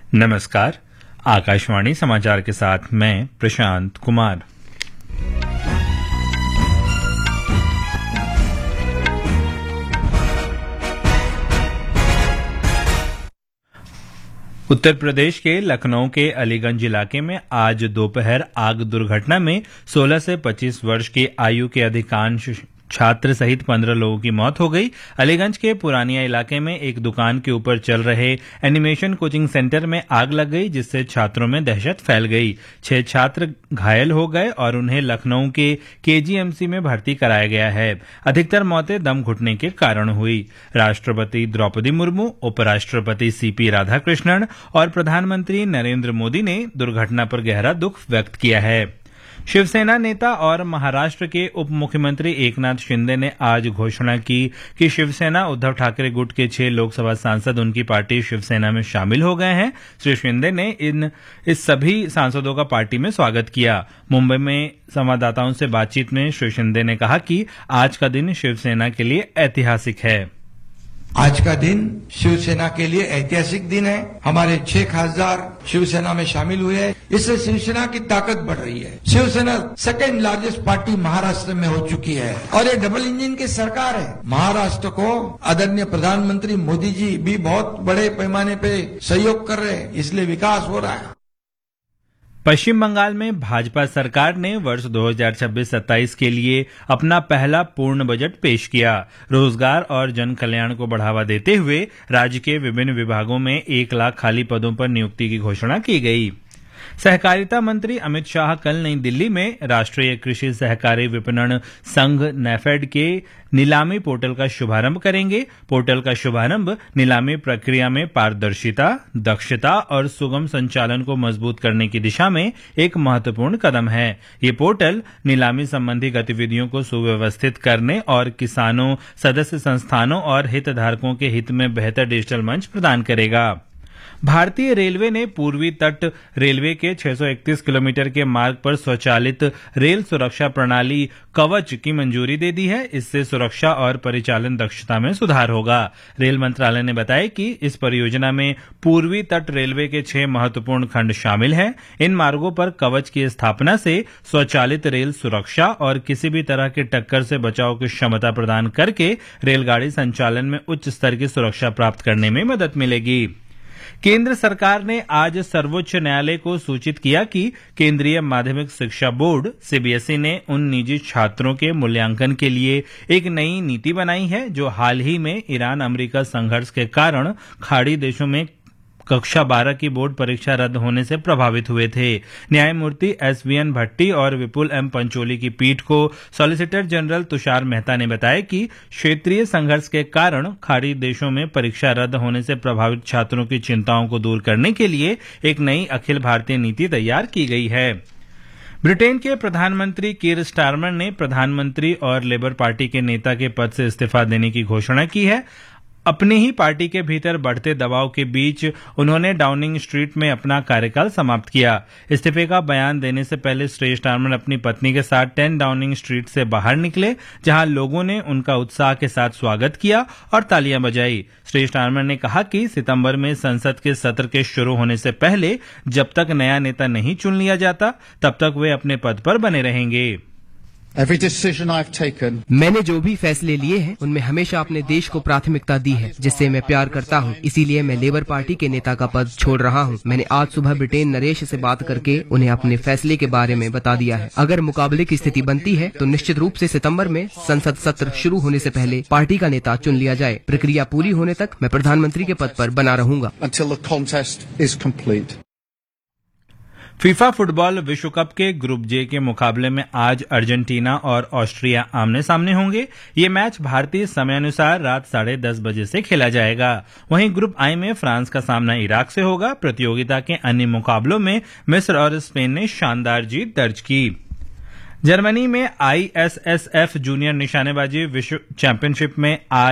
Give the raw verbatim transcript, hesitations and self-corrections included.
नमस्कार, आकाशवाणी समाचार के साथ मैं प्रशांत कुमार। उत्तर प्रदेश के लखनऊ के अलीगंज इलाके में आज दोपहर आग दुर्घटना में सोलह से पच्चीस वर्ष की आयु के अधिकांश छात्र सहित पंद्रह लोगों की मौत हो गई। अलीगंज के पुरानिया इलाके में एक दुकान के ऊपर चल रहे एनिमेशन कोचिंग सेंटर में आग लग गई, जिससे छात्रों में दहशत फैल गई। छह छात्र घायल हो गए और उन्हें लखनऊ के केजीएमसी में भर्ती कराया गया है। अधिकतर मौतें दम घुटने के कारण हुई। राष्ट्रपति द्रौपदी मुर्मू, उपराष्ट्रपति सीपी राधाकृष्णन और प्रधानमंत्री नरेंद्र मोदी ने दुर्घटना पर गहरा दुख व्यक्त किया है। शिवसेना नेता और महाराष्ट्र के उप मुख्यमंत्री एकनाथ शिंदे ने आज घोषणा की कि शिवसेना उद्धव ठाकरे गुट के छह लोकसभा सांसद उनकी पार्टी शिवसेना में शामिल हो गए हैं। श्री शिंदे ने इन इस सभी सांसदों का पार्टी में स्वागत किया। मुंबई में संवाददाताओं से बातचीत में श्री शिंदे ने कहा कि आज का दिन शिवसेना के लिए ऐतिहासिक है। आज का दिन शिवसेना के लिए ऐतिहासिक दिन है। हमारे छह खासदार शिवसेना में शामिल हुए हैं। इससे शिवसेना की ताकत बढ़ रही है। Shiv Sena second largest party Maharashtra में हो चुकी है और ये डबल इंजन की सरकार है। महाराष्ट्र को आदरणीय प्रधानमंत्री मोदी जी भी बहुत बड़े पैमाने पे सहयोग कर रहे हैं, इसलिए विकास हो रहा है। पश्चिम बंगाल में भाजपा सरकार ने वर्ष दो हज़ार छब्बीस सत्ताईस के लिए अपना पहला पूर्ण बजट पेश किया। रोजगार और जन कल्याण को बढ़ावा देते हुए राज्य के विभिन्न विभागों में एक लाख खाली पदों पर नियुक्ति की घोषणा की गई। सहकारिता मंत्री अमित शाह कल नई दिल्ली में राष्ट्रीय कृषि सहकारी विपणन संघ नेफेड के नीलामी पोर्टल का शुभारंभ करेंगे। पोर्टल का शुभारंभ नीलामी प्रक्रिया में पारदर्शिता, दक्षता और सुगम संचालन को मजबूत करने की दिशा में एक महत्वपूर्ण कदम है। ये पोर्टल नीलामी संबंधी गतिविधियों को सुव्यवस्थित करने और किसानों, सदस्य संस्थानों और हितधारकों के हित में बेहतर डिजिटल मंच प्रदान करेगा। भारतीय रेलवे ने पूर्वी तट रेलवे के छह सौ इकतीस किलोमीटर के मार्ग पर स्वचालित रेल सुरक्षा प्रणाली कवच की मंजूरी दे दी है। इससे सुरक्षा और परिचालन दक्षता में सुधार होगा। रेल मंत्रालय ने बताया कि इस परियोजना में पूर्वी तट रेलवे के छह महत्वपूर्ण खंड शामिल हैं। इन मार्गों पर कवच की स्थापना से स्वचालित रेल सुरक्षा और किसी भी तरह की टक्कर से बचाव की क्षमता प्रदान करके रेलगाड़ी संचालन में उच्च स्तर की सुरक्षा प्राप्त करने में मदद मिलेगी। केंद्र सरकार ने आज सर्वोच्च न्यायालय को सूचित किया कि केंद्रीय माध्यमिक शिक्षा बोर्ड सीबीएसई ने उन निजी छात्रों के मूल्यांकन के लिए एक नई नीति बनाई है जो हाल ही में ईरान अमेरिका संघर्ष के कारण खाड़ी देशों में कक्षा बारह की बोर्ड परीक्षा रद्द होने से प्रभावित हुए थे। न्यायमूर्ति एस वी एन भट्टी और विपुल एम पंचोली की पीठ को सॉलिसिटर जनरल तुषार मेहता ने बताया कि क्षेत्रीय संघर्ष के कारण खाड़ी देशों में परीक्षा रद्द होने से प्रभावित छात्रों की चिंताओं को दूर करने के लिए एक नई अखिल भारतीय नीति तैयार की गई है। ब्रिटेन के प्रधानमंत्री कीर स्टारमर ने प्रधानमंत्री और लेबर पार्टी के नेता के पद से इस्तीफा देने की घोषणा की है। अपनी ही पार्टी के भीतर बढ़ते दबाव के बीच उन्होंने डाउनिंग स्ट्रीट में अपना कार्यकाल समाप्त किया। इस्तीफे का बयान देने से पहले श्री स्टारमर अपनी पत्नी के साथ टेन डाउनिंग स्ट्रीट से बाहर निकले, जहां लोगों ने उनका उत्साह के साथ स्वागत किया और तालियां बजाई। श्री स्टारमर ने कहा कि सितंबर में संसद के सत्र के शुरू होने से पहले जब तक नया नेता नहीं चुन लिया जाता तब तक वे अपने पद पर बने रहेंगे। Every decision I've taken, मैंने जो भी फैसले लिए हैं उनमें हमेशा अपने देश को प्राथमिकता दी है, जिससे मैं प्यार करता हूं। इसीलिए मैं लेबर पार्टी के नेता का पद छोड़ रहा हूं। मैंने आज सुबह ब्रिटेन नरेश से बात करके उन्हें अपने फैसले के बारे में बता दिया है। अगर मुकाबले की स्थिति बनती है तो निश्चित रूप से सितंबर में संसद सत्र शुरू होने से पहले पार्टी का नेता चुन लिया जाए। प्रक्रिया पूरी होने तक मैं प्रधानमंत्री के पद पर बना रहूंगा। until the contest is complete. FIFA football विश्व कप के ग्रुप जे के मुकाबले में आज अर्जेंटीना और ऑस्ट्रिया आमने सामने होंगे। ये मैच भारतीय समयानुसार रात साढ़े दस बजे से खेला जाएगा। वहीं ग्रुप आई में फ्रांस का सामना इराक से होगा। प्रतियोगिता के अन्य मुकाबलों में मिस्र और स्पेन ने शानदार जीत दर्ज की। जर्मनी में I S S F junior निशानेबाजी विश्व चैंपियनशिप में आज